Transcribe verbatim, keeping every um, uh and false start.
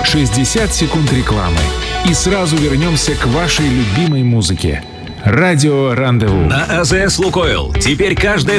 шестьдесят секунд рекламы. И сразу вернемся к вашей любимой музыке. Радио Рандеву. На АЗС «Лукойл» теперь каждая